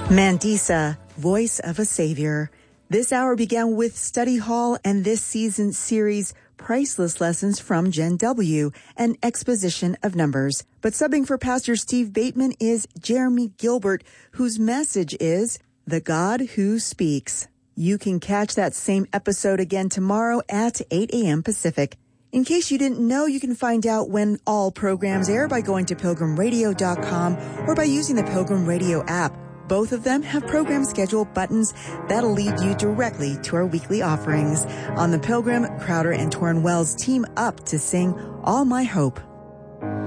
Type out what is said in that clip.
Mandisa, Voice of a Savior. This hour began with Study Hall and this season's series, Priceless Lessons from Gen W, an exposition of numbers. But subbing for Pastor Steve Bateman is Jeremy Gilbert, whose message is The God Who Speaks. You can catch that same episode again tomorrow at 8 a.m. Pacific. In case you didn't know, you can find out when all programs air by going to pilgrimradio.com or by using the Pilgrim Radio app. Both of them have program schedule buttons that'll lead you directly to our weekly offerings. On the Pilgrim, Crowder and Torrin Wells team up to sing All My Hope.